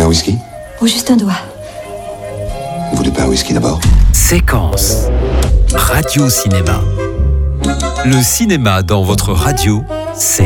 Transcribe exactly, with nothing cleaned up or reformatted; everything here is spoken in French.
un whisky? Oh, juste un doigt. Vous voulez pas un whisky d'abord? Séquence. Radio Cinéma. Le cinéma dans votre radio, c'est